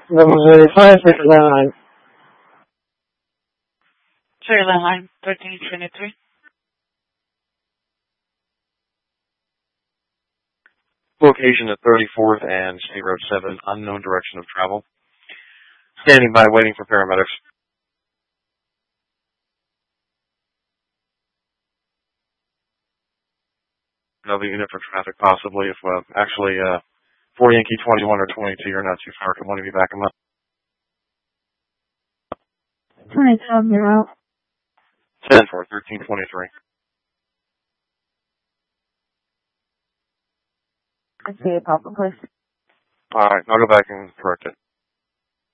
Number 5699. Trailer line 1323. Location at 34th and State Road 7, unknown direction of travel. Standing by, waiting for paramedics. Another unit for traffic, possibly, if actually 4 Yankee 21 or 22, you're not too far. Can one of you back them up? 22, you're out. 10 for 1323. I see a pop-up, please. Alright, I'll go back and correct it.